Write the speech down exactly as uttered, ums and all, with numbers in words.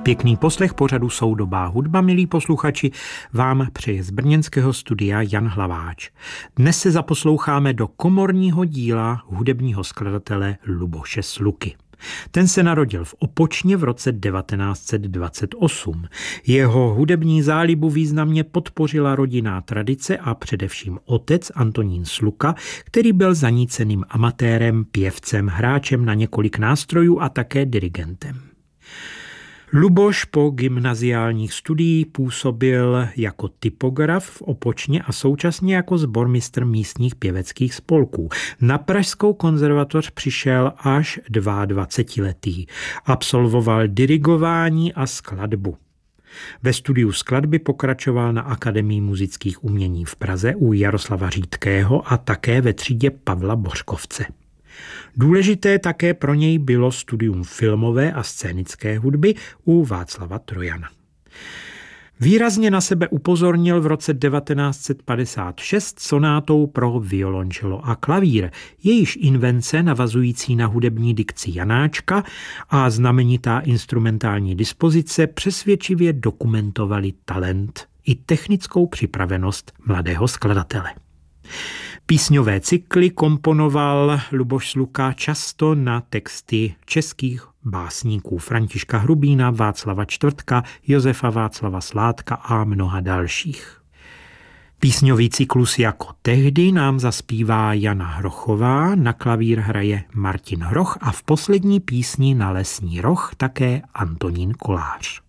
Pěkný poslech pořadu Soudobá hudba, milí posluchači, vám přeje z brněnského studia Jan Hlaváč. Dnes se zaposloucháme do komorního díla hudebního skladatele Luboše Sluky. Ten se narodil v Opočně v roce devatenáct set dvacet osm. Jeho hudební zálibu významně podpořila rodinná tradice a především otec Antonín Sluka, který byl zaníceným amatérem, pěvcem, hráčem na několik nástrojů a také dirigentem. Luboš po gymnaziálních studiích působil jako typograf v Opočně a současně jako sbormistr místních pěveckých spolků. Na Pražskou konzervatoř přišel až dvaadvacetiletý. Absolvoval dirigování a skladbu. Ve studiu skladby pokračoval na Akademii muzických umění v Praze u Jaroslava Řídkého a také ve třídě Pavla Bořkovce. Důležité také pro něj bylo studium filmové a scénické hudby u Václava Trojana. Výrazně na sebe upozornil v roce devatenáct set padesát šest sonátou pro violončelo a klavír, jejíž invence navazující na hudební dikci Janáčka a znamenitá instrumentální dispozice přesvědčivě dokumentovaly talent i technickou připravenost mladého skladatele. Písňové cykly komponoval Luboš Sluka často na texty českých básníků Františka Hrubína, Václava Čtvrtka, Josefa Václava Sládka a mnoha dalších. Písňový cyklus Jako tehdy nám zaspívá Jana Hrochová, na klavír hraje Martin Hroch a v poslední písni Na lesní roh také Antonín Kolář.